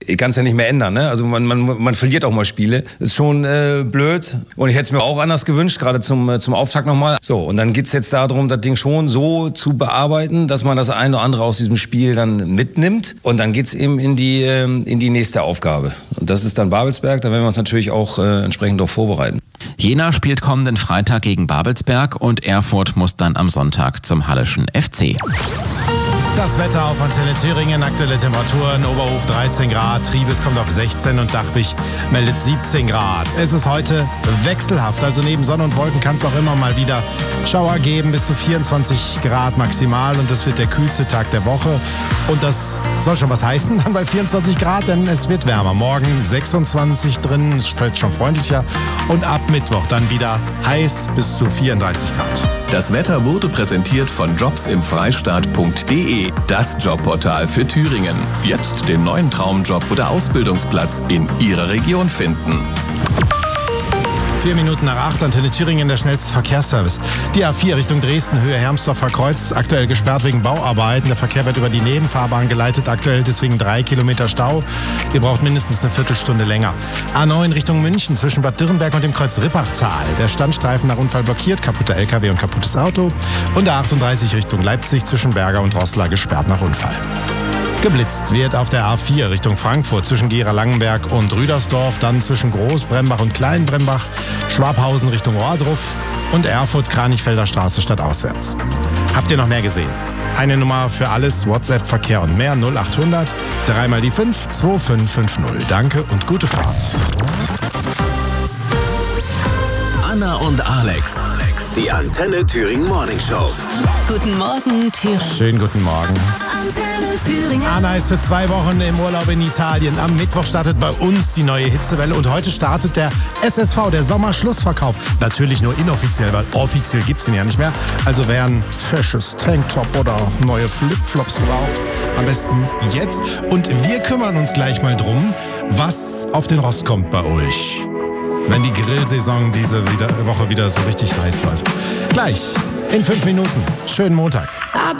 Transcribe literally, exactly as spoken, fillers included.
ich kann es ja nicht mehr ändern. Ne? Also man, man, man verliert auch mal Spiele. Ist schon äh, blöd. Und ich hätte es mir auch anders gewünscht, gerade zum, äh, zum Auftakt nochmal. So, und dann geht's jetzt darum, das Ding schon so zu bearbeiten, dass man das eine oder andere aus diesem Spiel dann mitnimmt. Und dann geht's eben in die, äh, in die nächste Aufgabe. Und das ist dann Babelsberg. Da werden wir uns natürlich auch äh, entsprechend darauf vorbereiten. Jena spielt kommenden Freitag gegen Babelsberg und Erfurt muss dann am Sonntag zum Halleschen F C. Das Wetter auf Antenne Thüringen, aktuelle Temperaturen, Oberhof dreizehn Grad, Triebes kommt auf sechzehn und Dachwig meldet siebzehn Grad. Es ist heute wechselhaft, also neben Sonne und Wolken kann es auch immer mal wieder Schauer geben, bis zu vierundzwanzig Grad maximal und das wird der kühlste Tag der Woche. Und das soll schon was heißen, dann bei vierundzwanzig Grad, denn es wird wärmer. Morgen sechsundzwanzig drin, es fällt schon freundlicher und ab Mittwoch dann wieder heiß bis zu vierunddreißig Grad. Das Wetter wurde präsentiert von jobs im freistaat punkt de, das Jobportal für Thüringen. Jetzt den neuen Traumjob oder Ausbildungsplatz in Ihrer Region finden. Vier Minuten nach acht, Antenne Thüringen, der schnellste Verkehrsservice. Die A vier Richtung Dresden, Höhe Hermsdorf verkreuzt, aktuell gesperrt wegen Bauarbeiten. Der Verkehr wird über die Nebenfahrbahn geleitet, aktuell deswegen drei Kilometer Stau. Ihr braucht mindestens eine Viertelstunde länger. A neun Richtung München, zwischen Bad Dürrenberg und dem Kreuz Rippachtal. Der Standstreifen nach Unfall blockiert, kaputter L K W und kaputtes Auto. Und A achtunddreißig Richtung Leipzig, zwischen Berger und Roßla gesperrt nach Unfall. Geblitzt wird auf der A vier Richtung Frankfurt zwischen Gera-Langenberg und Rüdersdorf, dann zwischen Großbrembach und Kleinbrembach, Schwabhausen Richtung Ohrdruf und Erfurt Kranichfelder Straße stadtauswärts. Habt ihr noch mehr gesehen? Eine Nummer für alles, WhatsApp, Verkehr und mehr, null achthundert, dreimal die fünf, zwei fünf fünf null. Danke und gute Fahrt. Anna und Alex, die Antenne Thüringen Morning Show. Guten Morgen, Thüringen. Schönen guten Morgen. Antenne Thüringen. Anna ist für zwei Wochen im Urlaub in Italien. Am Mittwoch startet bei uns die neue Hitzewelle und heute startet der S S V, der Sommerschlussverkauf. Natürlich nur inoffiziell, weil offiziell gibt's ihn ja nicht mehr. Also wer ein fesches Tanktop oder neue Flipflops braucht, am besten jetzt. Und wir kümmern uns gleich mal drum, was auf den Rost kommt bei euch, wenn die Grillsaison diese wieder, Woche wieder so richtig heiß läuft. Gleich in fünf Minuten. Schönen Montag.